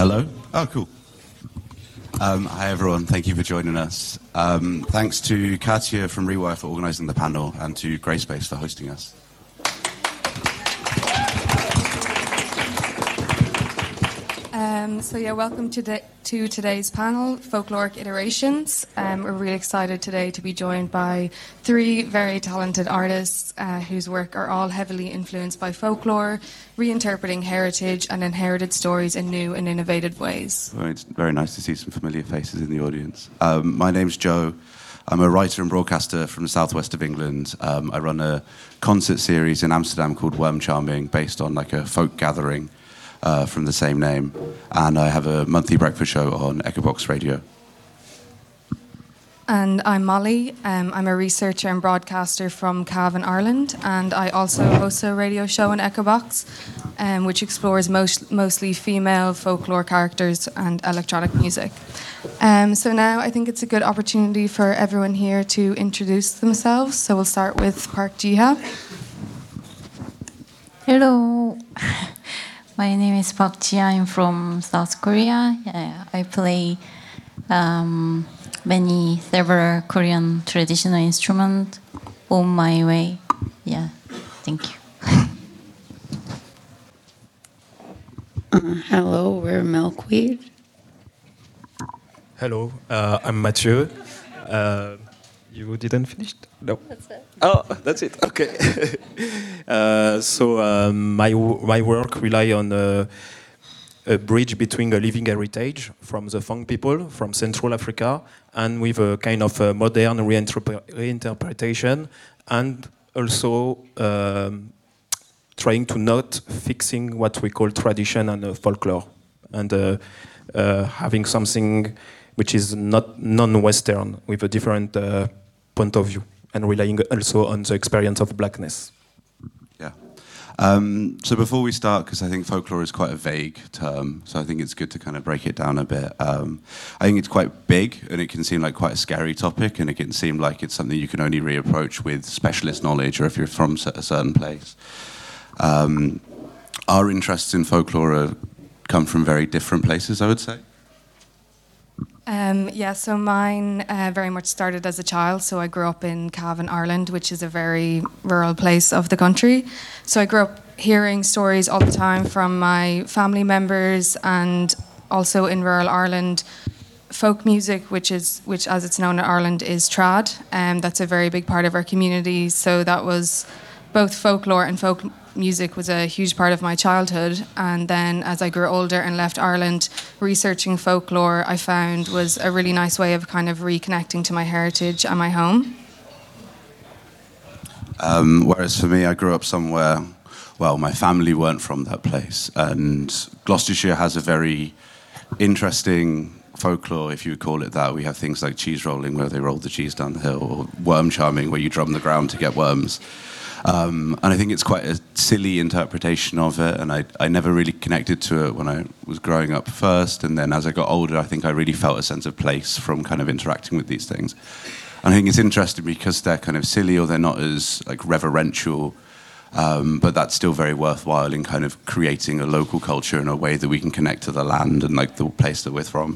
Hello. Oh, cool. Hi, everyone. Thank you for joining us. Thanks to Katia from Rewire for organising the panel and to Grayspace for hosting us. Welcome to today's panel, Folkloric Iterations. We're really excited today to be joined by three very talented artists whose work are all heavily influenced by folklore, reinterpreting heritage and inherited stories in new and innovative ways. Well, it's very nice to see some familiar faces in the audience. My name's Joe. I'm a writer and broadcaster from the southwest of England. I run a concert series in Amsterdam called Worm Charming, based on like a folk gathering from the same name, and I have a monthly breakfast show on Echobox Radio. And I'm Molly. I'm a researcher and broadcaster from Cavan, Ireland, and I also host a radio show on Echobox, which explores mostly female folklore characters and electronic music. So now I think it's a good opportunity for everyone here to introduce themselves. So we'll start with Park Ji-ha. Hello. My name is Park Ji-ha. I'm from South Korea. I play several Korean traditional instruments on my way. Yeah, thank you. Hello, we're Milkweed. Hello, I'm Mathieu. You didn't finish? No. That's it. Oh, that's it. Okay. My work rely on a bridge between a living heritage from the Fang people from Central Africa and with a kind of modern reinterpretation, and also trying to not fixing what we call tradition and folklore, and having something which is not non-Western with a different point of view, and relying also on the experience of blackness. Yeah. So before we start, because I think folklore is quite a vague term, so I think it's good to kind of break it down a bit. I think it's quite big, and it can seem like quite a scary topic, and it can seem like it's something you can only reapproach with specialist knowledge, or if you're from a certain place. Our interests in folklore come from very different places, I would say. So mine very much started as a child. So I grew up in Cavan, Ireland, which is a very rural place of the country. So I grew up hearing stories all the time from my family members, and also in rural Ireland, folk music, which as it's known in Ireland, is trad. That's a very big part of our community. So that was both folklore and folk music was a huge part of my childhood. And then as I grew older and left Ireland, researching folklore I found was a really nice way of kind of reconnecting to my heritage and my home. Whereas for me, I grew up somewhere, well, my family weren't from that place, and Gloucestershire has a very interesting folklore, if you would call it that. We have things like cheese rolling, where they roll the cheese down the hill, or worm charming, where you drum the ground to get worms. And I think it's quite a silly interpretation of it, and I never really connected to it when I was growing up first, and then as I got older, I think I really felt a sense of place from kind of interacting with these things. And I think it's interesting because they're kind of silly, or they're not as like reverential, but that's still very worthwhile in kind of creating a local culture in a way that we can connect to the land and like the place that we're from.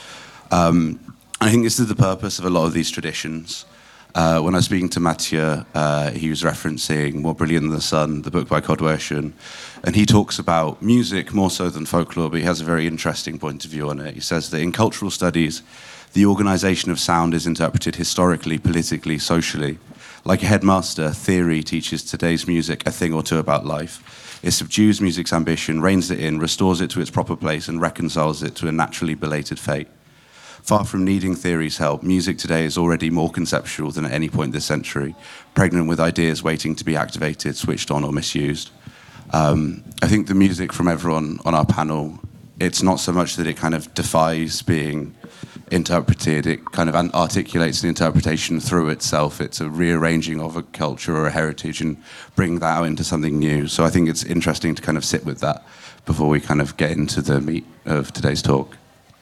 I think this is the purpose of a lot of these traditions. When I was speaking to Mathieu, he was referencing More Brilliant Than the Sun, the book by Codweshan, and he talks about music more so than folklore, but he has a very interesting point of view on it. He says that in cultural studies, the organisation of sound is interpreted historically, politically, socially. Like a headmaster, theory teaches today's music a thing or two about life. It subdues music's ambition, reins it in, restores it to its proper place, and reconciles it to a naturally belated fate. Far from needing theory's help, music today is already more conceptual than at any point this century, pregnant with ideas waiting to be activated, switched on, or misused. I think the music from everyone on our panel, it's not so much that it kind of defies being interpreted, it kind of articulates an interpretation through itself. It's a rearranging of a culture or a heritage and bring that out into something new. So I think it's interesting to kind of sit with that before we kind of get into the meat of today's talk.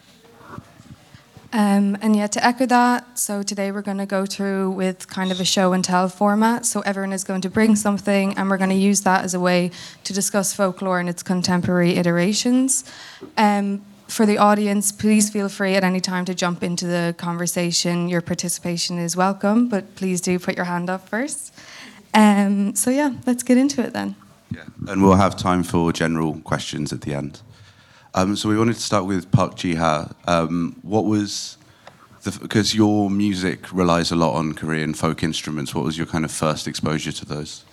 To echo that, so today we're going to go through with kind of a show and tell format. So everyone is going to bring something, and we're going to use that as a way to discuss folklore and its contemporary iterations. for the audience, please feel free at any time to jump into the conversation. Your participation is welcome, but please do put your hand up first. So yeah, let's get into it then. Yeah, and we'll have time for general questions at the end. So we wanted to start with Park Ji-ha. What was, because your music relies a lot on Korean folk instruments, what was your kind of first exposure to those?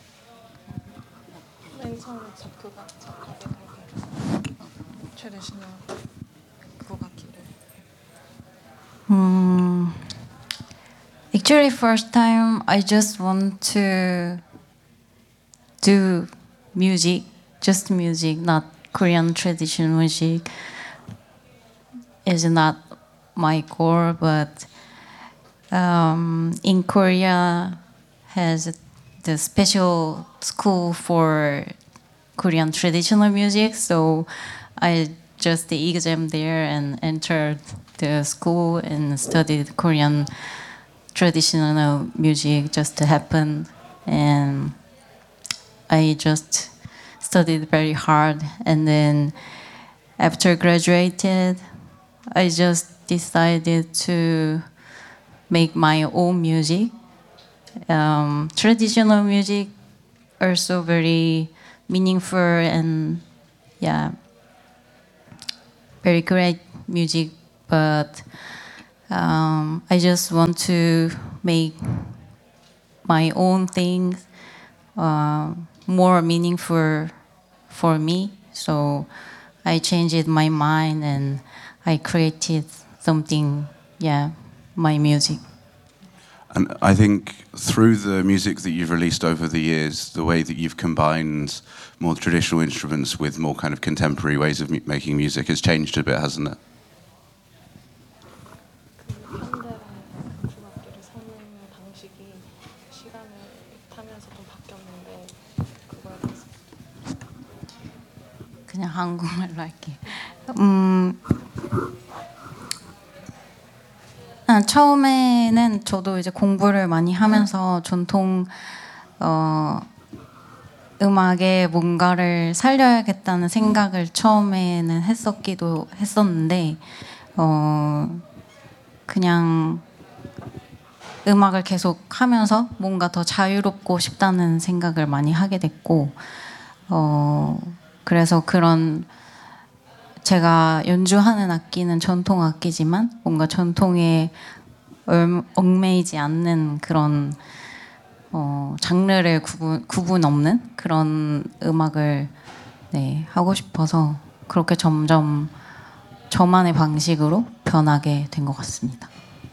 Actually, first time I just want to do music, just music, not Korean traditional music. Is not my goal, but in Korea has the special school for Korean traditional music, so I just the exam there and entered the school and studied Korean traditional music just to happen, and I just studied very hard, and then after graduated I just decided to make my own music. Traditional music also very meaningful and yeah, very great music, but I just want to make my own things more meaningful for me. So I changed my mind and I created something, yeah, my music. And I think through the music that you've released over the years, the way that you've combined more traditional instruments with more kind of contemporary ways of making music has changed a bit, hasn't it? 그냥 한국말로 할게. 처음에는 저도 이제 공부를 많이 하면서 전통 음악에 뭔가를 살려야겠다는 생각을 처음에는 했었기도 했었는데 그냥 음악을 계속 하면서 뭔가 더 자유롭고 싶다는 생각을 많이 하게 됐고 그래서 그런 제가 연주하는 악기는 전통 악기지만 뭔가 전통에 얽매이지 않는 그런 장르를 구분 없는 그런 음악을 하고 싶어서 그렇게 점점 저만의 방식으로 변하게 된 것 같습니다.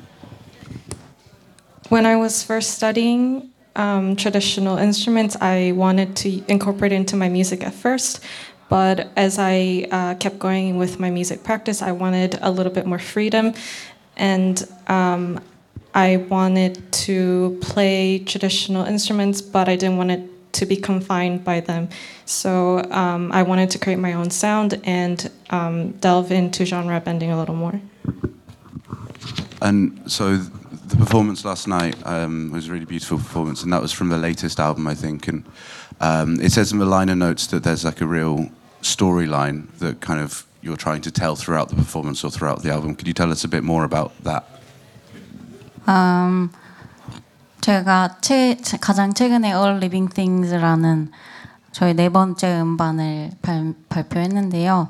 When I was first studying traditional instruments, I wanted to incorporate it into my music at first. But as I kept going with my music practice, I wanted a little bit more freedom. And I wanted to play traditional instruments, but I didn't want it to be confined by them. So I wanted to create my own sound and delve into genre bending a little more. And so the performance last night was a really beautiful performance, and that was from the latest album, I think. And it says in the liner notes that there's like a real storyline that kind of you're trying to tell throughout the performance or throughout the album. Could you tell us a bit more about that? 제가 가장 최근에 All Living Things라는 저희 네 번째 음반을 발표했는데요.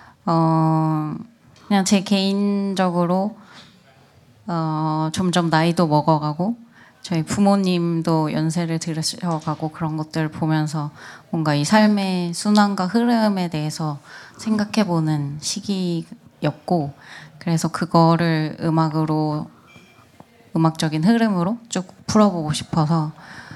그냥 제 개인적으로 점점 나이도 먹어가고 저희 부모님도 연세를 들으셔가고 그런 것들을 보면서 뭔가 이 삶의 순환과 흐름에 대해서 생각해보는 시기였고 그래서 그거를 음악적인 흐름으로 쭉 풀어보고 싶어서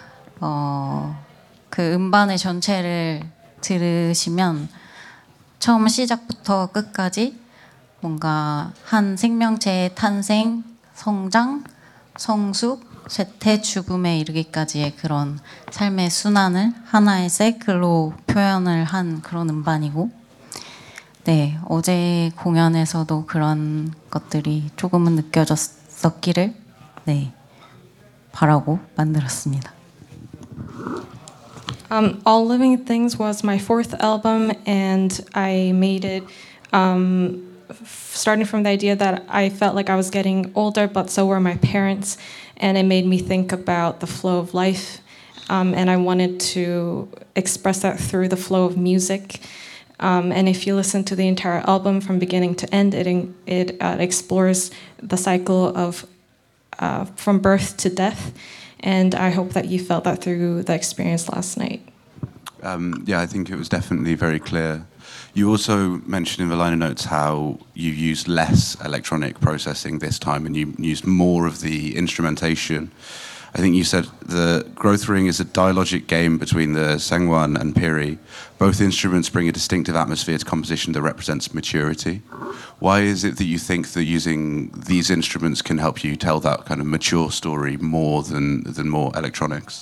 그 음반의 전체를 들으시면 처음 시작부터 끝까지 뭔가 한 생명체의 탄생, 성장, 성숙, 쇠퇴, 죽음에 이르기까지의 그런 삶의 순환을 하나의 사이클로 표현을 한 그런 음반이고 어제 공연에서도 그런 것들이 조금은 느껴졌었기를 바라고 만들었습니다. All Living Things was my fourth album, and I made it Starting from the idea that I felt like I was getting older, but so were my parents, and it made me think about the flow of life, and I wanted to express that through the flow of music. And if you listen to the entire album from beginning to end, it explores the cycle of from birth to death, and I hope that you felt that through the experience last night. Yeah, I think it was definitely very clear. You also mentioned in the liner notes how you used less electronic processing this time and you used more of the instrumentation. I think you said the Growth Ring is a dialogic game between the Sengwan and Piri. Both instruments bring a distinctive atmosphere to composition that represents maturity. Why is it that you think that using these instruments can help you tell that kind of mature story more than more electronics?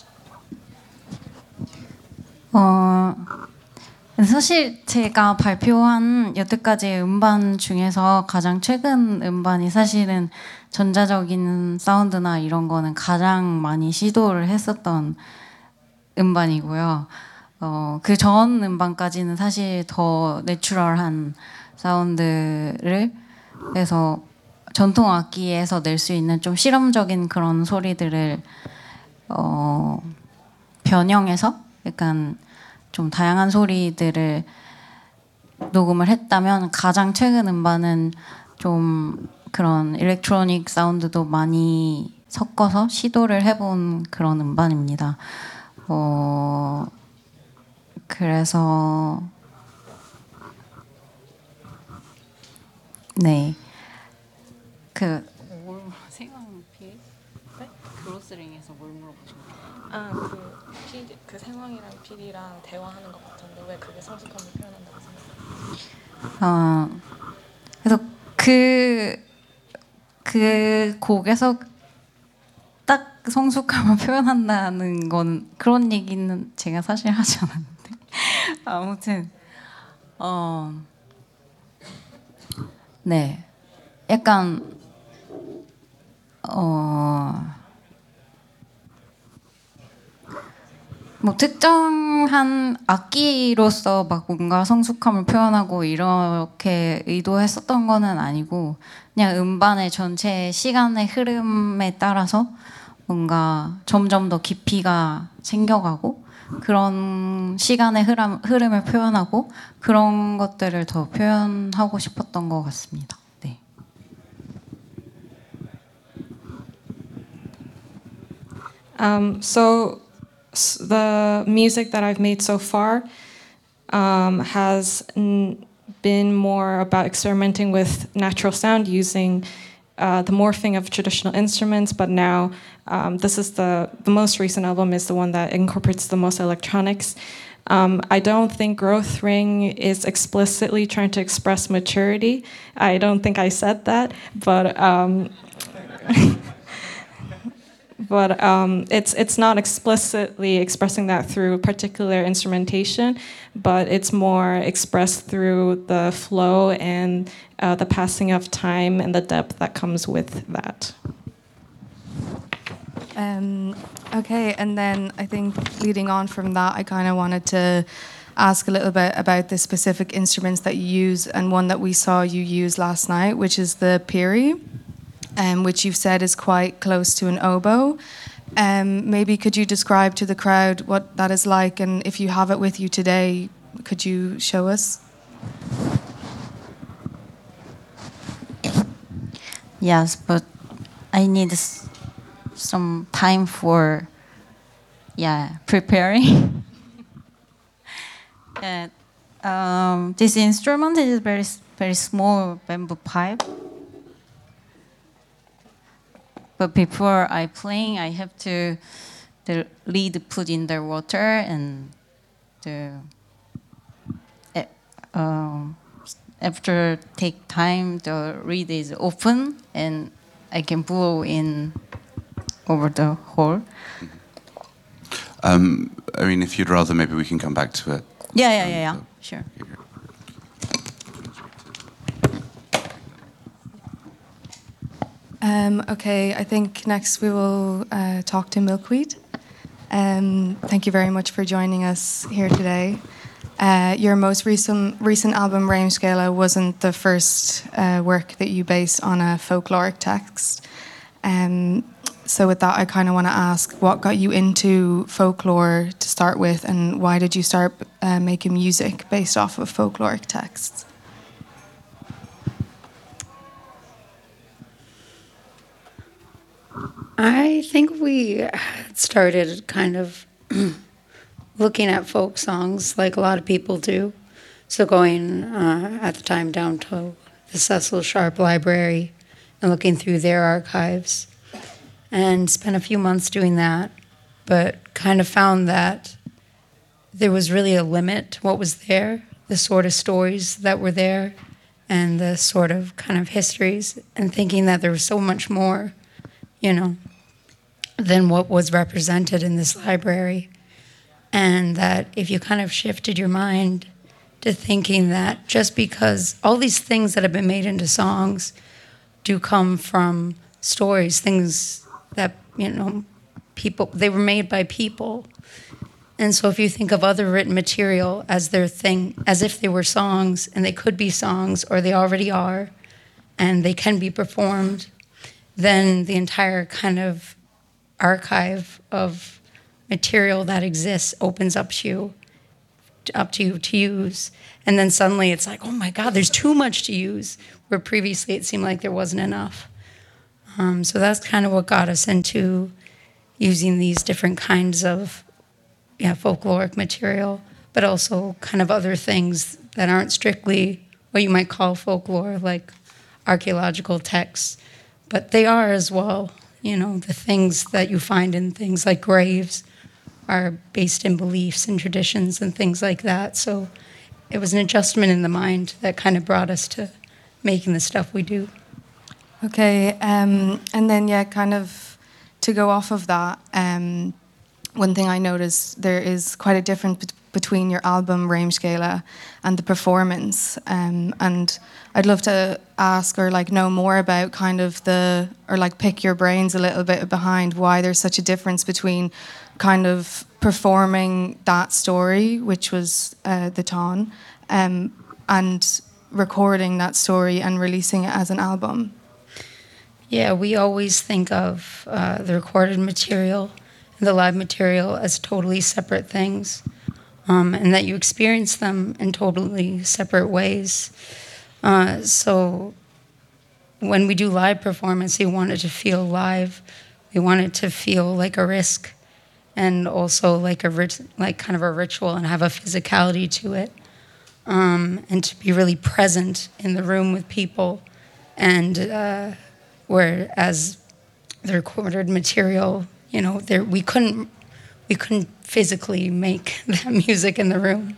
사실 제가 발표한 여태까지의 음반 중에서 가장 최근 음반이 사실은 전자적인 사운드나 이런 거는 가장 많이 시도를 했었던 음반이고요. 그 전 음반까지는 사실 더 내추럴한 사운드를 해서 전통 악기에서 낼 수 있는 좀 실험적인 그런 소리들을 변형해서 약간 좀 다양한 소리들을 녹음을 했다면 가장 최근 음반은 좀 그런 일렉트로닉 사운드도 많이 섞어서 시도를 해본 그런 음반입니다. 그래서 네, 생황 피 그로스링에서 뭘 물어보신 거예요? 그 생황이랑 PD랑 대화하는 것 같은데 왜 그게 성숙함을 표현한다고 생각해요? 그래서 그 곡에서 딱 성숙함을 표현한다는 건 그런 얘기는 제가 사실 하지 않았는데 아무튼 네, 약간 뭐 특정한 악기로서 막 뭔가 성숙함을 표현하고 이렇게 의도했었던 거는 아니고 그냥 음반의 전체 시간의 흐름에 따라서 뭔가 점점 더 깊이가 생겨가고 그런 시간의 흐름을 표현하고 그런 것들을 더 표현하고 싶었던 것 같습니다. 네. So the music that I've made so far has been more about experimenting with natural sound using the morphing of traditional instruments, but now this is the most recent album is the one that incorporates the most electronics. I don't think Growth Ring is explicitly trying to express maturity. I don't think I said that, but it's not explicitly expressing that through particular instrumentation, but it's more expressed through the flow and the passing of time and the depth that comes with that. Okay, and then I think leading on from that, I kind of wanted to ask a little bit about the specific instruments that you use, and one that we saw you use last night, which is the Piri, which you've said is quite close to an oboe. Maybe could you describe to the crowd what that is like, and if you have it with you today, could you show us? Yes, but I need some time for preparing. And this instrument is very small bamboo pipe. But before I playing, I have to the lead put in the water and after take time the reed is open and I can blow in over the hole. I mean, if you'd rather, maybe we can come back to it. Yeah. Sure. Okay, I think next we will talk to Milkweed. Thank you very much for joining us here today. Your most recent album, Reimskala, wasn't the first work that you based on a folkloric text. So with that, I kind of want to ask, what got you into folklore to start with, and why did you start making music based off of folkloric texts? I think we started kind of looking at folk songs like a lot of people do. So going at the time down to the Cecil Sharp Library and looking through their archives, and spent a few months doing that, but kind of found that there was really a limit to what was there, the sort of stories that were there, and the sort of kind of histories, and thinking that there was so much more, than what was represented in this library. And that if you kind of shifted your mind to thinking that just because all these things that have been made into songs do come from stories, things that, people, they were made by people. And so if you think of other written material as their thing, as if they were songs, and they could be songs, or they already are, and they can be performed, then the entire kind of archive of material that exists opens up to you to use. And then suddenly it's like, oh my God, there's too much to use, where previously it seemed like there wasn't enough. So that's kind of what got us into using these different kinds of folkloric material, but also kind of other things that aren't strictly what you might call folklore, like archaeological texts, but they are as well. The things that you find in things like graves are based in beliefs and traditions and things like that. So it was an adjustment in the mind that kind of brought us to making the stuff we do. Okay, and then kind of to go off of that, one thing I noticed, there is quite a difference between your album Reimskala and the performance, and I'd love to ask or know more about kind of pick your brains a little bit behind why there's such a difference between kind of performing that story, which was the Taun, and recording that story and releasing it as an album. Yeah, we always think of the recorded material and the live material as totally separate things, and that you experience them in totally separate ways. So when we do live performance, we want it to feel live. We want it to feel like a risk, and also like kind of a ritual, and have a physicality to it, and to be really present in the room with people. And whereas the recorded material, we couldn't physically make that music in the room.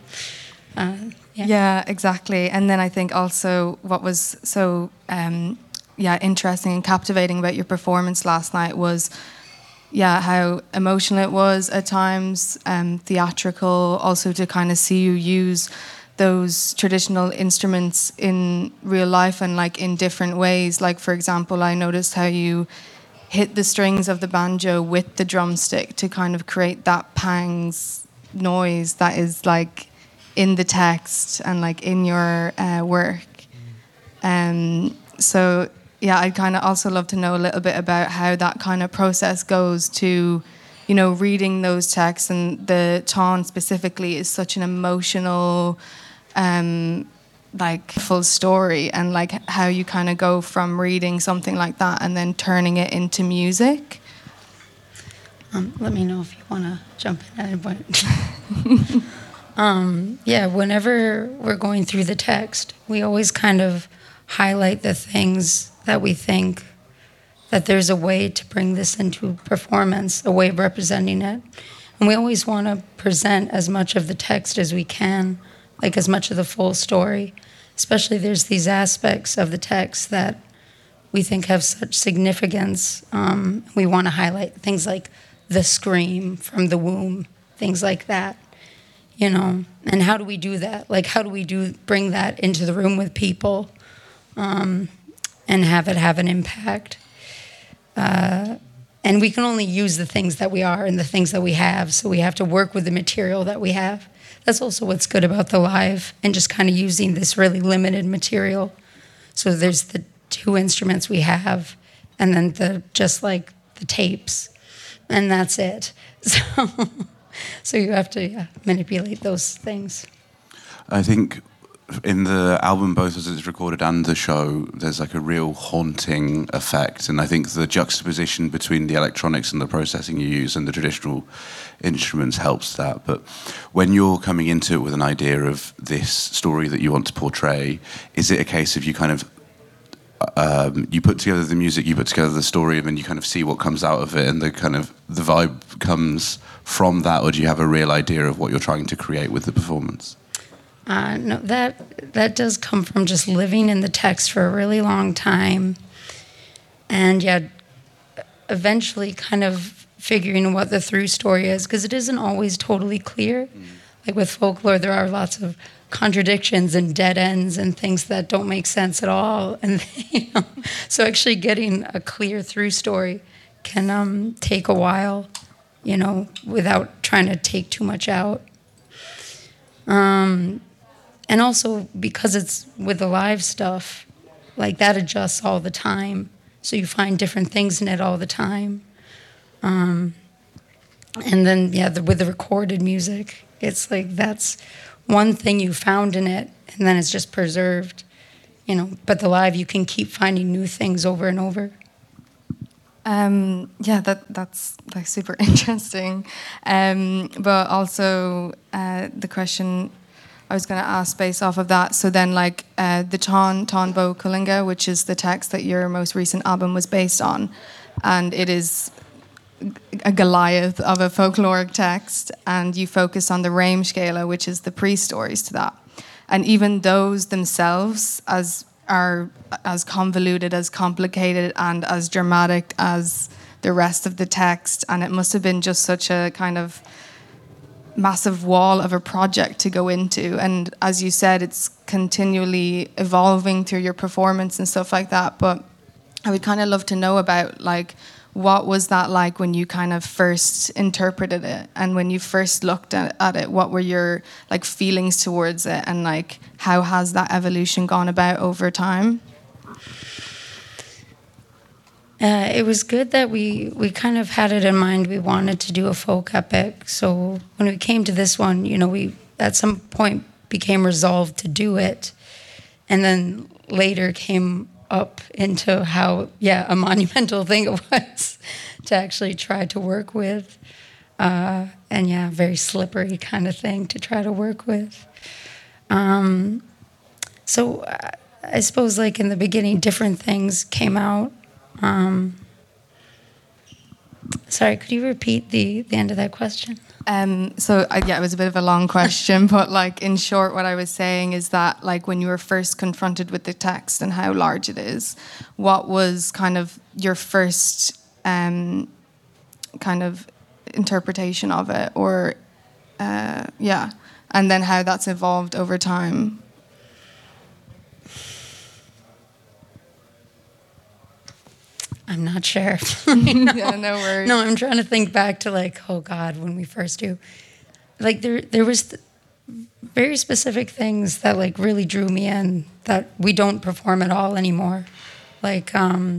Yeah, exactly. And then I think also what was so interesting and captivating about your performance last night was how emotional it was at times, theatrical, also to kind of see you use those traditional instruments in real life and in different ways. Like, for example, I noticed how you hit the strings of the banjo with the drumstick to kind of create that pangs noise that is in the text and in your work. So I'd kind of also love to know a little bit about how that kind of process goes to, reading those texts, and the Taun specifically is such an emotional, full story, and how you kind of go from reading something like that and then turning it into music. Let me know if you want to jump in at any point. Whenever we're going through the text, we always kind of highlight the things that we think that there's a way to bring this into performance, a way of representing it. And we always want to present as much of the text as we can, as much of the full story. Especially there's these aspects of the text that we think have such significance. We want to highlight things like the scream from the womb, things like that. And how do we do that? How do we bring that into the room with people, and have it have an impact? And we can only use the things that we are and the things that we have, so we have to work with the material that we have. that's also what's good about the live and just kind of using this really limited material. So there's the 2 instruments we have, and then just like the tapes, and that's it. So you have to manipulate those things. I think in the album, both as it's recorded and the show, there's like a real haunting effect, and I think the juxtaposition between the electronics and the processing you use and the traditional instruments helps that. But when you're coming into it with an idea of this story that you want to portray, is it a case of you kind of you put together the music, you put together the story, and then you kind of see what comes out of it, and the vibe comes from that, or do you have a real idea of what you're trying to create with the performance? No, that does come from just living in the text for a really long time, and eventually kind of figuring what the through story is, because it isn't always totally clear. Like with folklore, there are lots of contradictions and dead ends and things that don't make sense at all, and so actually getting a clear through story can take a while, without trying to take too much out. And also because it's with the live stuff, like that adjusts all the time. So you find different things in it all the time. And then, with the recorded music, it's like that's one thing you found in it, and then it's just preserved, But the live, you can keep finding new things over and over. That's like super interesting. But also the question I was going to ask based off of that. So then, like the Tá Bó Cúailnge, which is the text that your most recent album was based on, and it is a Goliath of a folkloric text, and you focus on the Réimscéla, which is the pre-stories to that. And even those themselves are as convoluted, as complicated, and as dramatic as the rest of the text. And it must have been just such a kind of massive wall of a project to go into. And as you said, it's continually evolving through your performance and stuff like that. But I would kind of love to know about, like, what was that like when you kind of first interpreted it, and when you first looked at it, what were your like feelings towards it, and like how has that evolution gone about over time? It was good that we kind of had it in mind. We wanted to do a folk epic. So when we came to this one, we at some point became resolved to do it, and then later came up into how a monumental thing it was to actually try to work with, and very slippery kind of thing to try to work with. So I suppose like in the beginning different things came out. Sorry, could you repeat the end of that question? It was a bit of a long question, but like in short, what I was saying is that like when you were first confronted with the text and how large it is, what was kind of your first kind of interpretation of it, or and then how that's evolved over time? I'm not sure. Yeah, no worries. No, I'm trying to think back to like, oh God, when we first do. Like there was very specific things that like really drew me in that we don't perform at all anymore. Like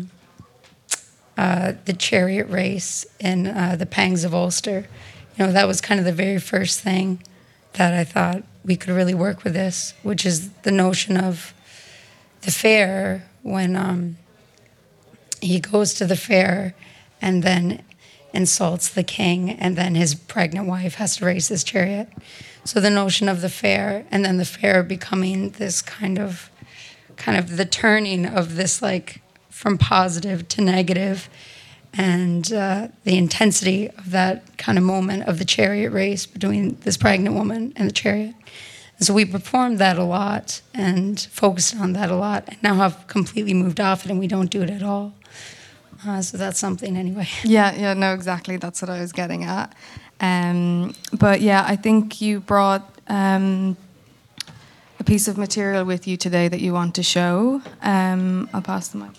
the chariot race in the Pangs of Ulster. That was kind of the very first thing that I thought we could really work with this, which is the notion of the fair when he goes to the fair and then insults the king, and then his pregnant wife has to race his chariot. So the notion of the fair, and then the fair becoming this kind of the turning of this like from positive to negative, and the intensity of that kind of moment of the chariot race between this pregnant woman and the chariot. And so we performed that a lot and focused on that a lot, and now have completely moved off it, and we don't do it at all. So that's something anyway. Yeah, no, exactly. That's what I was getting at. But yeah, I think you brought a piece of material with you today that you want to show. I'll pass the mic.